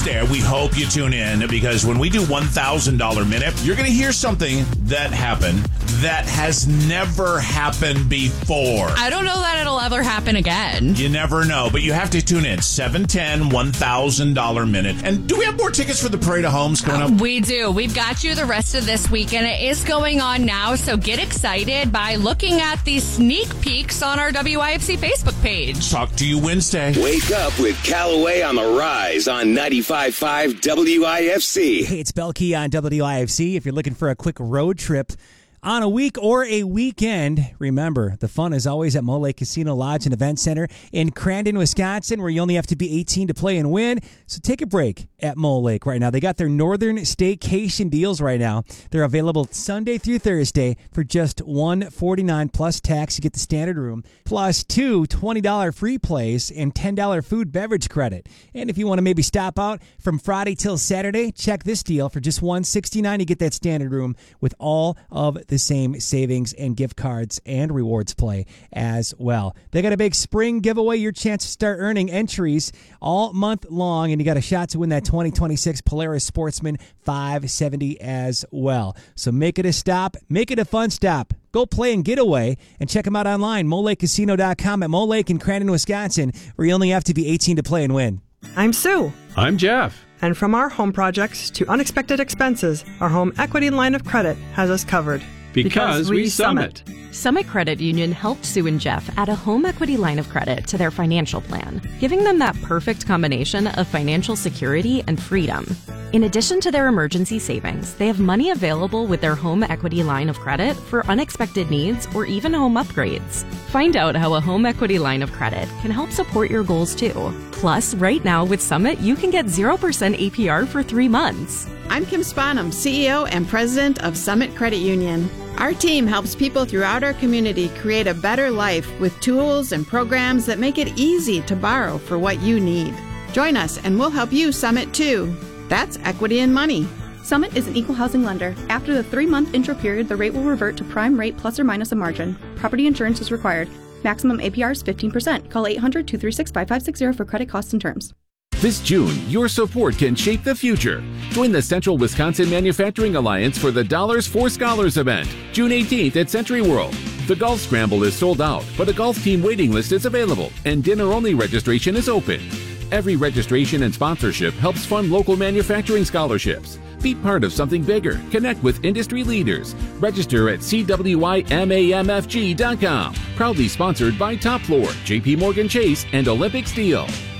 Wednesday. We hope you tune in because when we do $1,000 Minute, you're going to hear something that happened that has never happened before. I don't know that it'll ever happen again. You never know, but you have to tune in. 710 $1,000 Minute. And do we have more tickets for the Parade of Homes coming up? We do. We've got you the rest of this weekend. It is going on now, so get excited by looking at these sneak peeks on our WIFC Facebook page. Talk to you Wednesday. Wake up with Callaway on the Rise on 95.5 WIFC. Hey, it's Belkey on WIFC. If you're looking for a quick road trip on a week or a weekend, remember, the fun is always at Mole Lake Casino Lodge and Event Center in Crandon, Wisconsin, where you only have to be 18 to play and win. So take a break at Mole Lake right now. They got their Northern Staycation deals right now. They're available Sunday through Thursday for just $149 plus tax. You get the standard room, plus two $20 free plays and $10 food beverage credit. And if you want to maybe stop out from Friday till Saturday, check this deal. For just $169, you get that standard room with all of the same savings and gift cards and rewards play as well. They got a big spring giveaway, your chance to start earning entries all month long, and you got a shot to win that 2026 Polaris Sportsman 570 as well. So make it a stop, make it a fun stop. Go play and get away, and check them out online, molelakecasino.com at Mole Lake in Crandon, Wisconsin, where you only have to be 18 to play and win. I'm Sue. I'm Jeff. And from our home projects to unexpected expenses, our home equity line of credit has us covered. Because we Summit. Summit Credit Union helped Sue and Jeff add a home equity line of credit to their financial plan, giving them that perfect combination of financial security and freedom. In addition to their emergency savings, they have money available with their home equity line of credit for unexpected needs or even home upgrades. Find out how a home equity line of credit can help support your goals too. Plus, right now with Summit, you can get 0% APR for 3 months. I'm Kim Spanum, CEO and President of Summit Credit Union. Our team helps people throughout our community create a better life with tools and programs that make it easy to borrow for what you need. Join us and we'll help you Summit too. That's equity and money. Summit is an equal housing lender. After the 3-month intro period, the rate will revert to prime rate plus or minus a margin. Property insurance is required. Maximum APR is 15%. Call 800-236-5560 for credit costs and terms. This June, your support can shape the future. Join the Central Wisconsin Manufacturing Alliance for the Dollars for Scholars event, June 18th at Century World. The golf scramble is sold out, but a golf team waiting list is available, and dinner-only registration is open. Every registration and sponsorship helps fund local manufacturing scholarships. Be part of something bigger. Connect with industry leaders. Register at CWIMAMFG.com. Proudly sponsored by Top Floor, JP Morgan Chase, and Olympic Steel.